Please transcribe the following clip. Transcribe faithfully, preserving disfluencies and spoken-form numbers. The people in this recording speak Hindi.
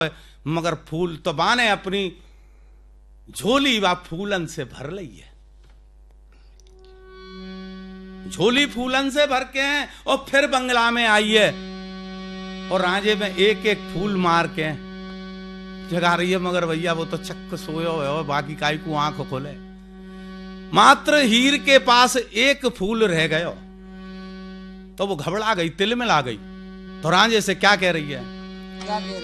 मगर फूल तो बाने अपनी झोली व फूलन से भर लई है। झोली फूलन से भर के हैं और फिर बंगला में आई है और राजे में एक एक फूल मार के जगा रही है। मगर भैया वो तो चक्क सोए हो, बाकी काई को आंख खोले। मात्र हीर के पास एक फूल रह गयो तो वो घबरा गई, तिल में ला गई। तो राजे से क्या कह रही है? क्या कह रही?